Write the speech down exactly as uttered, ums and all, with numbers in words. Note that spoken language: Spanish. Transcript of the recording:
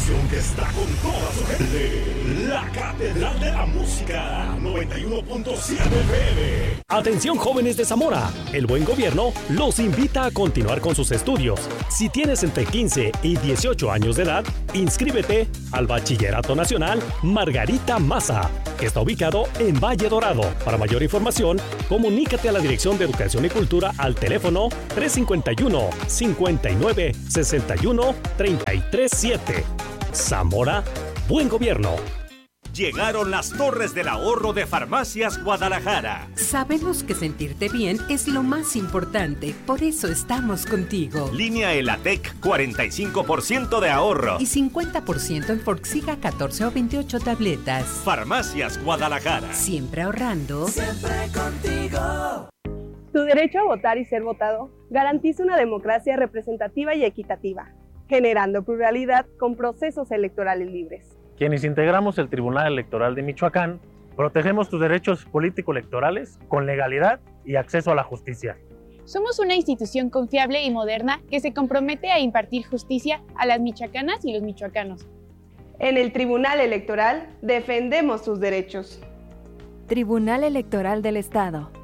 estación que está con toda su gente. La Catedral de la Música, noventa y uno punto siete F M. Atención jóvenes de Zamora, el Buen Gobierno los invita a continuar con sus estudios. Si tienes entre quince y dieciocho años de edad, inscríbete al Bachillerato Nacional Margarita Maza, que está ubicado en Valle Dorado. Para mayor información, comunícate a la Dirección de Educación y Cultura al teléfono tres cinco uno, cinco nueve, seis uno, tres tres siete. Zamora, Buen Gobierno. Llegaron las Torres del Ahorro de Farmacias Guadalajara. Sabemos que sentirte bien es lo más importante, por eso estamos contigo. Línea Elatec, cuarenta y cinco por ciento de ahorro. Y cincuenta por ciento en Forxiga catorce o veintiocho tabletas. Farmacias Guadalajara. Siempre ahorrando. Siempre contigo. Tu derecho a votar y ser votado garantiza una democracia representativa y equitativa, generando pluralidad con procesos electorales libres. Quienes integramos el Tribunal Electoral de Michoacán, protegemos tus derechos político-electorales con legalidad y acceso a la justicia. Somos una institución confiable y moderna que se compromete a impartir justicia a las michoacanas y los michoacanos. En el Tribunal Electoral defendemos tus derechos. Tribunal Electoral del Estado.